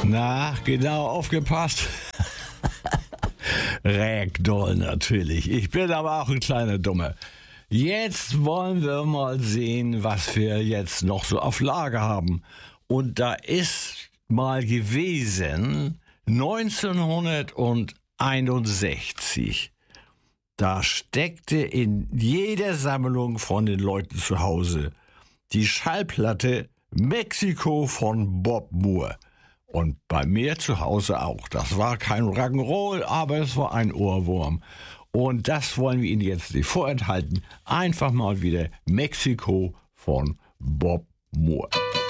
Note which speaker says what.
Speaker 1: Na, genau aufgepasst. Ragdoll natürlich. Ich bin aber auch ein kleiner Dumme. Jetzt wollen wir mal sehen, was wir jetzt noch so auf Lager haben. Und da ist mal gewesen 1961. Da steckte in jeder Sammlung von den Leuten zu Hause die Schallplatte Mexiko von Bob Moore. Und bei mir zu Hause auch. Das war kein Rock'n'Roll, aber es war ein Ohrwurm. Und das wollen wir Ihnen jetzt nicht vorenthalten. Einfach mal wieder Mexiko von Bob Moore.